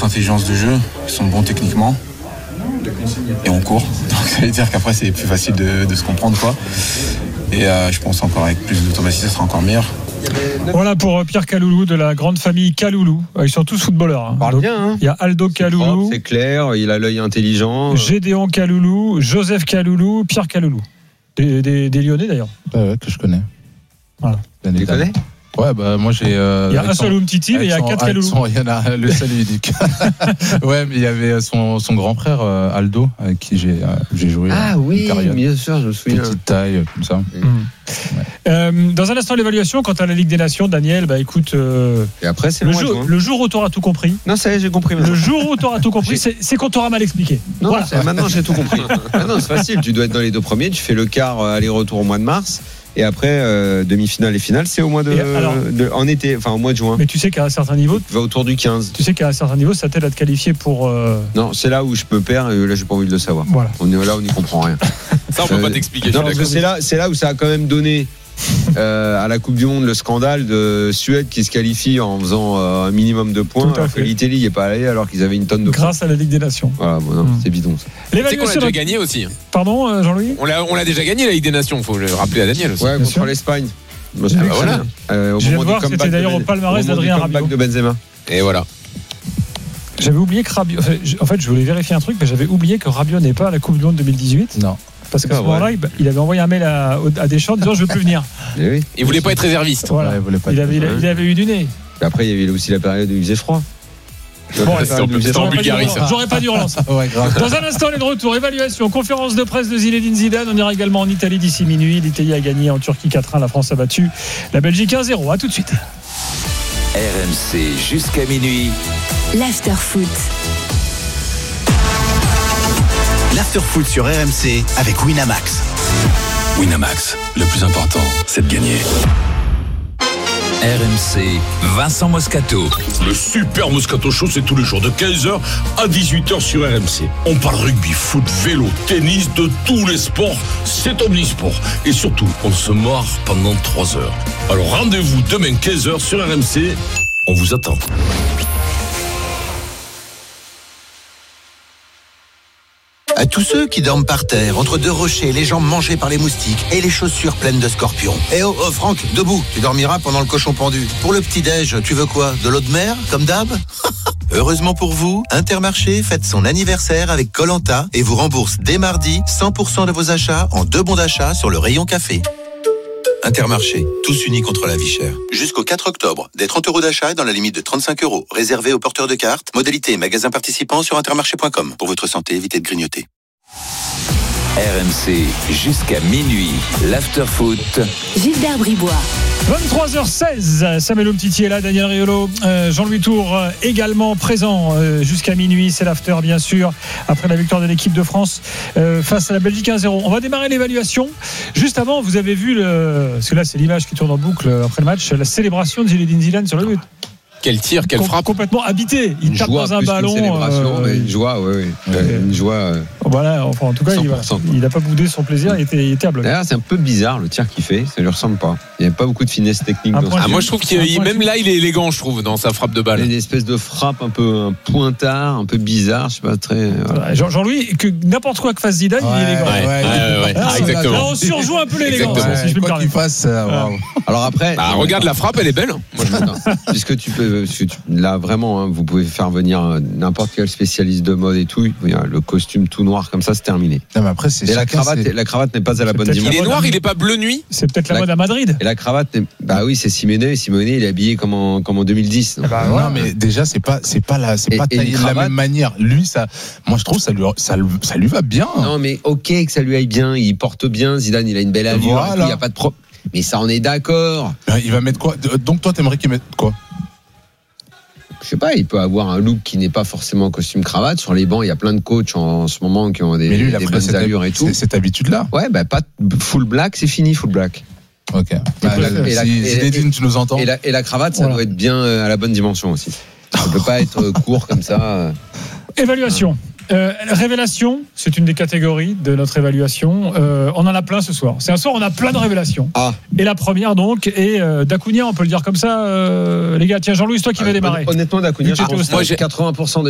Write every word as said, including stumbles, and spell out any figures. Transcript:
grosse intelligence de jeu, ils sont bons techniquement et on court. Donc ça veut dire qu'après c'est plus facile de, de se comprendre quoi. Et euh, je pense encore avec plus d'automatisme, ça sera encore meilleur. Voilà pour Pierre Kaloulou de la grande famille Kaloulou. Ils sont tous footballeurs. Hein. Parle bien. Hein. Il y a Aldo c'est Kaloulou, propre, c'est clair, il a l'œil intelligent. Gédéon Kaloulou, Joseph Kaloulou, Pierre Kaloulou. Des, des, des Lyonnais d'ailleurs. Ouais, ouais, que je connais. Voilà. Tu les connais ? Ouais, bah moi j'ai. Euh, il y a un seul Umtiti, mais il y a quatre Kaloulou. Il y en a le seul unique. Ouais, mais il y avait son, son grand frère euh, Aldo, avec qui j'ai, euh, j'ai joué. Ah oui, période. Bien sûr, je me souviens. Petite taille, comme ça. Mmh. Ouais. Euh, dans un instant, l'évaluation, quant à la Ligue des Nations, Daniel, bah écoute. Euh, Et après, c'est le, le, jour, mois, le jour où tu auras tout compris. Non, ça y est, j'ai compris. Maintenant. Le jour où tu auras tout compris, c'est, c'est qu'on t'aura mal expliqué. Non, voilà. c'est, maintenant j'ai tout compris. Maintenant, c'est facile. Tu dois être dans les deux premiers. Tu fais le quart euh, aller-retour au mois de mars. Et après, euh, demi-finale et finale, c'est au mois de, alors, de, en été, enfin au mois de juin. Mais tu sais qu'à un certain niveau, tu vas autour du quinze. Tu sais qu'à un certain niveau, ça t'aide à te qualifier pour. Euh... Non, c'est là où je peux perdre. Et là, j'ai pas envie de le savoir. Voilà. On est là, on n'y comprend rien. Ça, on peut euh, pas t'expliquer. Non, parce que c'est là, c'est là où ça a quand même donné. Euh, à la Coupe du Monde, le scandale de Suède qui se qualifie en faisant euh, un minimum de points, alors que l'Italie n'y est pas allée alors qu'ils avaient une tonne de grâce points. à la Ligue des Nations. Voilà, bon, non, mmh. c'est bidon ça. Tu sais qu'on l'a déjà gagné aussi. Pardon, euh, Jean-Louis on l'a, on l'a déjà gagné la Ligue des Nations, il faut le rappeler à Daniel aussi. Ouais, contre sûr. l'Espagne. Bah, ah, bah, voilà. Euh, au je viens de voir que c'était d'ailleurs ben, au palmarès d'Adrien Rabiot. de Benzema. Et voilà. J'avais oublié que Rabiot. En fait, je voulais vérifier un truc, mais j'avais oublié que Rabiot n'est pas à la Coupe du Monde deux mille dix-huit. Non. Parce qu'à ce moment-là, il avait envoyé un mail à, à Deschamps disant je veux plus venir. Et oui. Il voulait pas être réserviste. Voilà. Ouais, il, pas il, avait, il, il avait eu du nez. Et après, il y avait aussi la période où il faisait froid. Bon, c'est c'était en Bulgarie, ça. J'aurais pas dû relancer. Ouais, grave. Dans un instant, on est de retour. Évaluation, conférence de presse de Zinedine Zidane. On ira également en Italie d'ici minuit. L'Italie a gagné en Turquie quatre un. La France a battu la Belgique un zéro. À tout de suite. R M C jusqu'à minuit. L'after-foot. L'after-foot sur R M C avec Winamax. Winamax, le plus important, c'est de gagner. R M C, Vincent Moscato. Le super Moscato Show, c'est tous les jours de quinze heures à dix-huit heures sur R M C. On parle rugby, foot, vélo, tennis, de tous les sports. C'est omnisport. Et surtout, on se marre pendant trois heures. Alors rendez-vous demain quinze heures sur R M C. On vous attend. À tous ceux qui dorment par terre, entre deux rochers, les jambes mangées par les moustiques et les chaussures pleines de scorpions. Eh oh, oh Franck, debout, tu dormiras pendant le cochon pendu. Pour le petit-déj, tu veux quoi ? De l'eau de mer, comme d'hab ? Heureusement pour vous, Intermarché fête son anniversaire avec Koh-Lanta et vous rembourse dès mardi cent pour cent de vos achats en deux bons d'achat sur le rayon café. Intermarché, tous unis contre la vie chère. Jusqu'au quatre octobre, des trente euros d'achat dans la limite de trente-cinq euros, réservés aux porteurs de cartes. Modalité magasin participant sur intermarché point com. Pour votre santé, évitez de grignoter. R M C, jusqu'à minuit, l'after-foot. Gilbert Bribois. vingt-trois heures seize, Samuel Umtiti est là, Daniel Riolo, euh, Jean-Louis Tour euh, également présent euh, jusqu'à minuit. C'est l'after, bien sûr, après la victoire de l'équipe de France euh, face à la Belgique un zéro. On va démarrer l'évaluation. Juste avant, vous avez vu, le... parce que là, c'est l'image qui tourne en boucle après le match, la célébration de Zinedine Zidane sur le but. Quel tir, quelle Com- frappe. Complètement habité. Il une tape joie, dans un ballon. Une célébration, euh, mais une joie, oui, oui. Ouais. Une joie. Euh, voilà, enfin, en tout cas, il, il n'a pas boudé son plaisir. Il était, il était à bloc. D'ailleurs, c'est un peu bizarre le tir qu'il fait. Ça lui ressemble pas. Il n'y a pas beaucoup de finesse technique. Un dans ah, moi, je trouve qu'il même là, il est élégant, je trouve, dans sa frappe de balle. Il y a une espèce de frappe un peu un pointard, un peu bizarre. Je sais pas très. Voilà. Jean- Jean-Louis, que n'importe quoi que fasse Zidane, ouais, il est élégant. Ouais, ouais, ouais, ouais, Ah, exactement. Là, on surjoue un peu l'élégance, Exactement. si je peux me Quoi qu'il permettre. fasse, euh, wow. Alors après. Bah, regarde la frappe, elle est belle. Moi, je attends. Puisque tu peux, puisque tu, là vraiment, hein, vous pouvez faire venir n'importe quel spécialiste de mode et tout. Le costume tout noir comme ça, c'est terminé. Non, mais après, c'est et la chacun, cravate, c'est... la cravate n'est pas à la C'est bonne peut-être dimension. Il est noir, il est pas bleu nuit. C'est peut-être la, La- mode à Madrid. Et la cravate, n'est- bah oui, c'est Simeone. Simeone, il est habillé comme en, comme en deux mille dix. Ah bah, Non, voilà. mais déjà, c'est pas, c'est pas la, c'est Et- pas et une taillé de la cravate. même manière. Lui, ça, moi, je trouve, ça lui, ça, lui- ça lui va bien. Non, mais ok que ça lui aille bien. Il porte bien. Zidane, il a une belle allure. Voilà. Il n'y a pas de pro. Mais ça, on est d'accord. Ben, il va mettre quoi? Donc, toi, t'aimerais qu'il mette quoi? Je sais pas, il peut avoir un look qui n'est pas forcément costume cravate. Sur les bancs, il y a plein de coachs en, en ce moment qui ont des, Mais lui, il a des pris bonnes cette, allures et tout. c'est- cette habitude-là. Ouais, bah pas full black, c'est fini full black. Ok. Bah, la- et la- si et- Zinedine, tu nous entends? Et la, et la cravate, ça Voilà. doit être bien euh, à la bonne dimension aussi. Ça peut pas être euh, court comme ça. euh. Évaluation. Euh, révélation, c'est une des catégories de notre évaluation. Euh, on en a plein ce soir. C'est un soir où on a plein de révélations. Ah. Et la première donc est euh, d'Acuna, on peut le dire comme ça, euh, les gars. Tiens, Jean-Louis, c'est toi qui vas démarrer. Honnêtement, Dacunia, Vu que je t'étais au pense stade. que quatre-vingts pour cent des